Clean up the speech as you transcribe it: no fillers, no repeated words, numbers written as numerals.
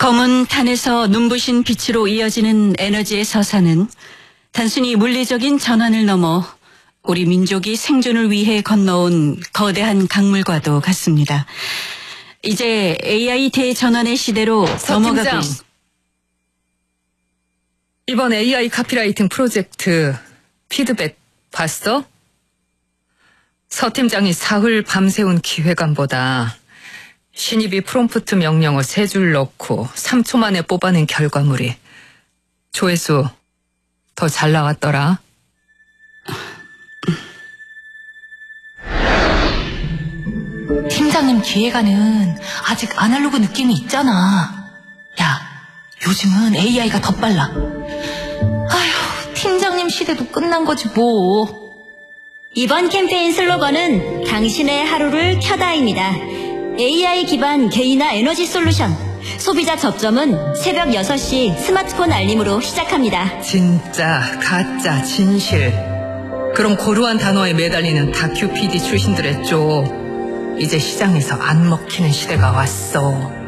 검은 탄에서 눈부신 빛으로 이어지는 에너지의 서사는 단순히 물리적인 전환을 넘어 우리 민족이 생존을 위해 건너온 거대한 강물과도 같습니다. 이제 AI 대전환의 시대로 넘어가고 있습니다. 이번 AI 카피라이팅 프로젝트 피드백 봤어? 서 팀장이 사흘 밤새운 기획안보다 신입이 프롬프트 명령어 3줄 넣고 3초 만에 뽑아낸 결과물이 조회수 더 잘 나왔더라. 팀장님 기획안은 아직 아날로그 느낌이 있잖아. 야, 요즘은 AI가 더 빨라. 아휴, 팀장님 시대도 끝난 거지 뭐. 이번 캠페인 슬로건은 당신의 하루를 켜다입니다. AI 기반 개인화 에너지 솔루션. 소비자 접점은 새벽 6시 스마트폰 알림으로 시작합니다. 진짜, 가짜, 진실. 그럼 고루한 단어에 매달리는 다큐 PD 출신들의 쪽 이제 시장에서 안 먹히는 시대가 왔어.